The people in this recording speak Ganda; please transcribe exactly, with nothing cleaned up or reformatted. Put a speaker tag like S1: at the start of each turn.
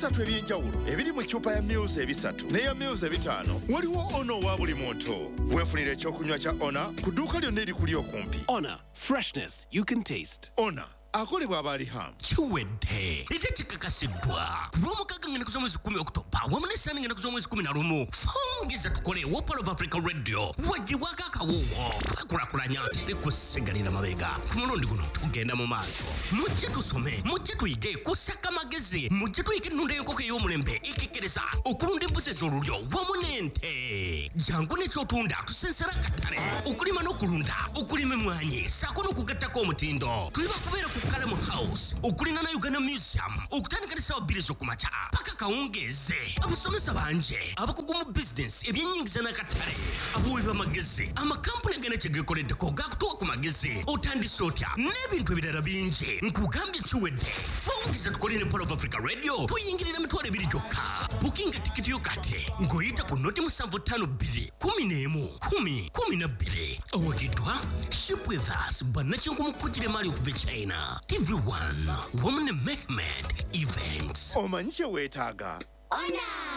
S1: ebisatu ebyenjawulo ebiri mu ccupa ya Muse ebisatu n'eya Muse ebitaano. Waliwo Ono wa buli muntu. Weefunire ekyokunywa kya Ona ku dduuka lyonna erikuli okumpi.
S2: Ona, freshness you can taste.
S1: Ona akolebwa abali ham.
S3: Chiwedde ite chikakasidwa kulw'omukaaga ngenda kuza mwezi kumi Oktoba wamu n'essaani ngenda kuza mwezi kumi na lumu. Fongeza tukole Wopal of Africa Radio wagiwaka akawuwo kakulakulanya likusigalira mabega ku mulundi guno tugenda mu maaso. Mujje tusome, mujje tuyige kusaka magezi, mujje tuyige ennunda y'enkoko ey'omulembe ikikiriza okulunda embuzi ez'olulyo wamu n'ente. Jangu n'ekyotunda tusensera akatale okulima n'okulunda okulima emmwanyi ssaako n'okugattako omutindo. Tuliba kubeera ku Kalamu House okulina na Uganda Museum okutandika n'essaawa bbiri z'okumakya paka kawungeeze. Abasomesa banje abakugu mu bizinesi ebyennyingiza n'akatale abawi b'amagezi amakampuni agenda kye geekoleddeko gaakutuwa ku magezi otandise otya n'ebintu ebirala bingi nkugambye kiwedde. Fongeza tukole ne Pole of Africa Radio tuyingirira emitwalo ebiri gyokka. Bukinga tikiti yo kati ng'oyita ku noti musanvu ttaano bbiri kumi n'emu kumi kumi na bbiri. Owagiddwa Ship with Us bannakyenku mu kujjira emaali okuva e China. T V one Woman Mehmet Events.
S1: Omanyi kye weetaaga?
S4: Ona!